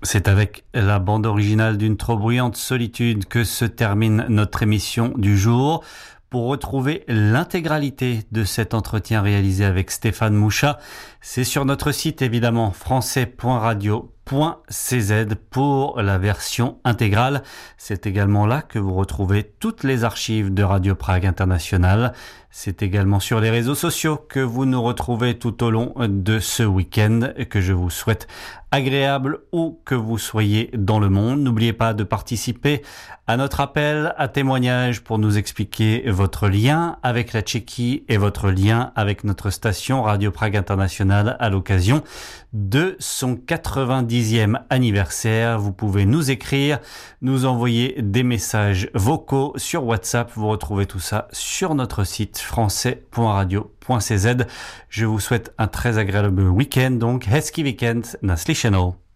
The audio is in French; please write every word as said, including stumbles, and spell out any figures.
C'est avec la bande originale d'une trop bruyante solitude que se termine notre émission du jour. Pour retrouver l'intégralité de cet entretien réalisé avec Stéphane Mouchat, c'est sur notre site évidemment français point radio point c z pour la version intégrale. C'est également là que vous retrouvez toutes les archives de Radio Prague International. C'est également sur les réseaux sociaux que vous nous retrouvez tout au long de ce week-end, que je vous souhaite agréable où que vous soyez dans le monde. N'oubliez pas de participer à notre appel à témoignage pour nous expliquer votre lien avec la Tchéquie et votre lien avec notre station Radio Prague International à l'occasion de son quatre-vingt-dixième anniversaire. Vous pouvez nous écrire, nous envoyer des messages vocaux sur WhatsApp. Vous retrouvez tout ça sur notre site français point radio point c z. Je vous souhaite un très agréable week-end, donc hezký weekend, naslyšenou.